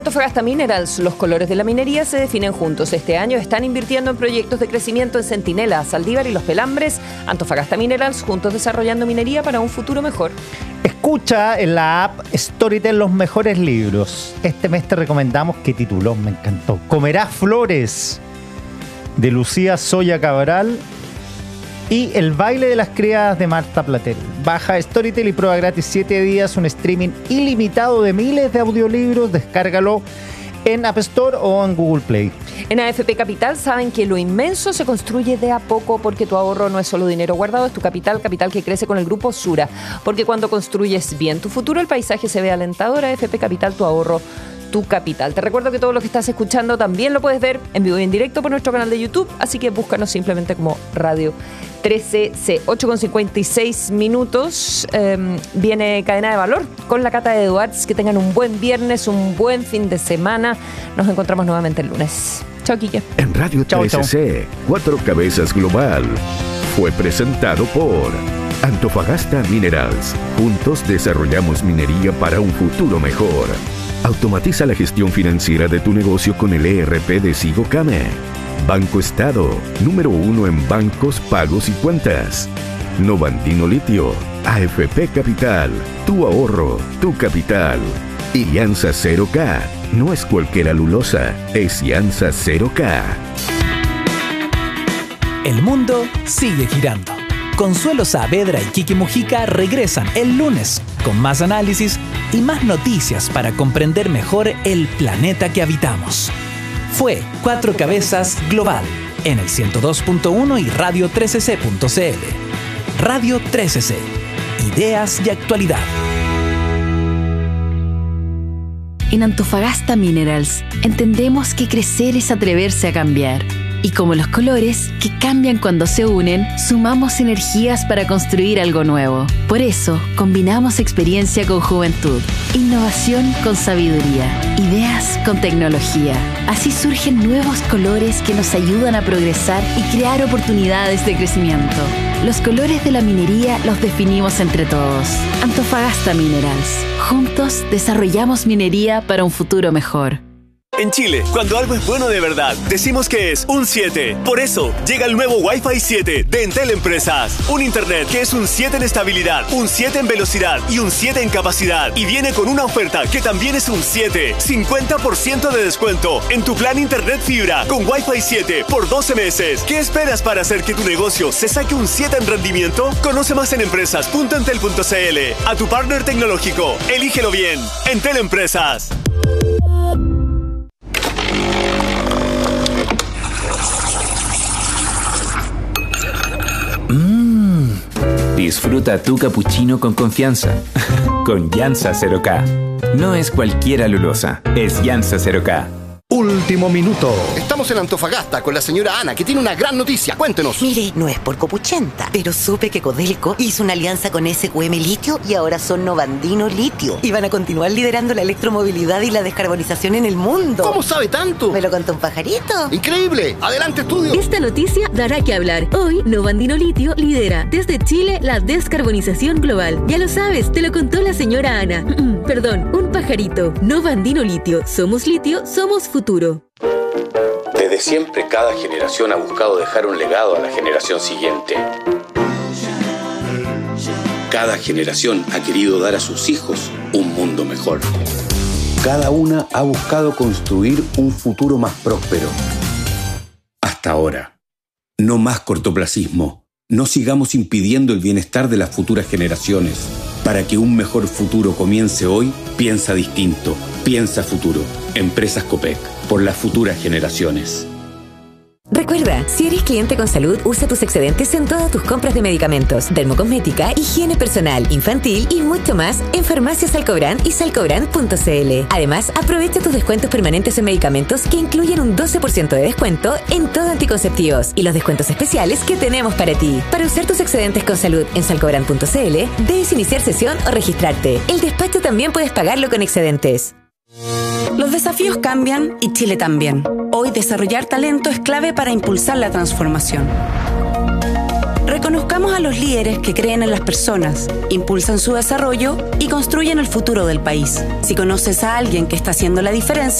Antofagasta Minerals, los colores de la minería se definen juntos. Este año están invirtiendo en proyectos de crecimiento en Centinela, Saldívar y Los Pelambres. Antofagasta Minerals, juntos desarrollando minería para un futuro mejor. Escucha en la app Storytel los mejores libros. Este mes te recomendamos, qué titulón, me encantó. Comerás flores, de Lucía Soya Cabral, y El baile de las criadas, de Marta Platel. Baja Storytel y prueba gratis 7 días, un streaming ilimitado de miles de audiolibros. Descárgalo en App Store o en Google Play. En AFP Capital saben que lo inmenso se construye de a poco, porque tu ahorro no es solo dinero guardado, es tu capital que crece con el Grupo Sura. Porque cuando construyes bien tu futuro, el paisaje se ve alentador. AFP Capital, tu ahorro, tu capital. Te recuerdo que todo lo que estás escuchando también lo puedes ver en vivo y en directo por nuestro canal de YouTube, así que búscanos simplemente como Radio 13C. 8:56 minutos. Viene Cadena de Valor con la Cata de Eduards. Que tengan un buen viernes, un buen fin de semana. Nos encontramos nuevamente el lunes. Chao, Quique. En Radio 13C, Cuatro Cabezas Global fue presentado por Antofagasta Minerals. Juntos desarrollamos minería para un futuro mejor. Automatiza la gestión financiera de tu negocio con el ERP de Sigocame. Banco Estado, número 1 en bancos, pagos y cuentas. Novandino Litio, AFP Capital, tu ahorro, tu capital. Y Yansa 0K, no es cualquier alulosa, es Yansa 0K. El mundo sigue girando. Consuelo Saavedra y Kiki Mujica regresan el lunes con más análisis y más noticias para comprender mejor el planeta que habitamos. Fue Cuatro Cabezas Global en el 102.1 y Radio 13C.cl. Radio 13C. Ideas y actualidad. En Antofagasta Minerals entendemos que crecer es atreverse a cambiar. Y como los colores, que cambian cuando se unen, sumamos energías para construir algo nuevo. Por eso, combinamos experiencia con juventud, innovación con sabiduría, ideas con tecnología. Así surgen nuevos colores que nos ayudan a progresar y crear oportunidades de crecimiento. Los colores de la minería los definimos entre todos. Antofagasta Minerals. Juntos desarrollamos minería para un futuro mejor. En Chile, cuando algo es bueno de verdad, decimos que es un 7. Por eso, llega el nuevo Wi-Fi 7 de Entel Empresas. Un internet que es un 7 en estabilidad, un 7 en velocidad y un 7 en capacidad. Y viene con una oferta que también es un 7. 50% de descuento en tu plan internet fibra con Wi-Fi 7 por 12 meses. ¿Qué esperas para hacer que tu negocio se saque un 7 en rendimiento? Conoce más en empresas.entel.cl. A tu partner tecnológico, elígelo bien. Entel Empresas. Disfruta tu cappuccino con confianza. Con Yansa 0K. No es cualquier alulosa, es Yansa 0K. Último minuto. Estamos en Antofagasta con la señora Ana, que tiene una gran noticia. Cuéntenos. Mire, no es por copuchenta, pero supe que Codelco hizo una alianza con SQM Litio y ahora son Novandino Litio. Y van a continuar liderando la electromovilidad y la descarbonización en el mundo. ¿Cómo sabe tanto? ¿Me lo contó un pajarito? ¡Increíble! ¡Adelante, estudio! Esta noticia dará que hablar. Hoy, Novandino Litio lidera desde Chile la descarbonización global. Ya lo sabes, te lo contó la señora Ana. Perdón, un pajarito. Novandino Litio. Somos litio, somos futuro. Desde siempre, cada generación ha buscado dejar un legado a la generación siguiente. Cada generación ha querido dar a sus hijos un mundo mejor. Cada una ha buscado construir un futuro más próspero. Hasta ahora. No más cortoplacismo. No sigamos impidiendo el bienestar de las futuras generaciones. Para que un mejor futuro comience hoy, piensa distinto. Piensa futuro. Empresas Copec. Por las futuras generaciones. Recuerda, si eres cliente con salud, usa tus excedentes en todas tus compras de medicamentos, dermocosmética, higiene personal, infantil y mucho más en Farmacias Salcobrand y salcobrand.cl. Además, aprovecha tus descuentos permanentes en medicamentos que incluyen un 12% de descuento en todo anticonceptivos y los descuentos especiales que tenemos para ti. Para usar tus excedentes con salud en salcobrand.cl, debes iniciar sesión o registrarte. El despacho también puedes pagarlo con excedentes. Los desafíos cambian y Chile también. Hoy desarrollar talento es clave para impulsar la transformación. Conozcamos a los líderes que creen en las personas, impulsan su desarrollo y construyen el futuro del país. Si conoces a alguien que está haciendo la diferencia,